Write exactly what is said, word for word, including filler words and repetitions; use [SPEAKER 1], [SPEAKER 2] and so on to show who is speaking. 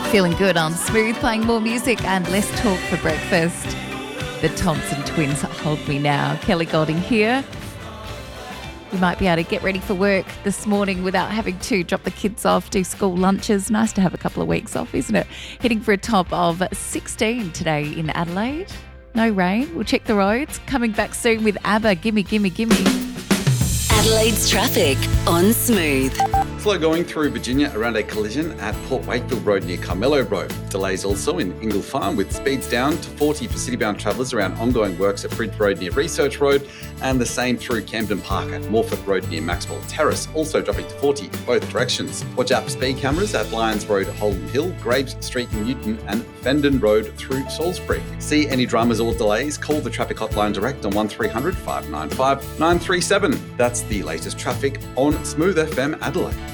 [SPEAKER 1] Feeling good on Smooth, playing more music and less talk for breakfast. The Thompson twins, Hold Me Now. Kelly Golding here. You might be able to get ready for work this morning without having to drop the kids off, do school lunches. Nice to have a couple of weeks off, isn't it? Heading for a top of sixteen today in Adelaide. No rain. We'll check the roads. Coming back soon with ABBA, Gimme, Gimme, Gimme.
[SPEAKER 2] Adelaide's traffic on Smooth.
[SPEAKER 3] Slow going through Virginia around a collision at Port Wakefield Road near Carmelo Road. Delays also in Ingle Farm with speeds down to forty for city-bound travellers around ongoing works at Bridge Road near Research Road, and the same through Camden Park at Morford Road near Maxwell Terrace, also dropping to forty in both directions. Watch out for speed cameras at Lyons Road, Holden Hill, Graves Street in Newton, and Fendon Road through Salisbury. See any dramas or delays? Call the traffic hotline direct on one three hundred, five nine five, nine three seven. That's the latest traffic on Smooth F M Adelaide.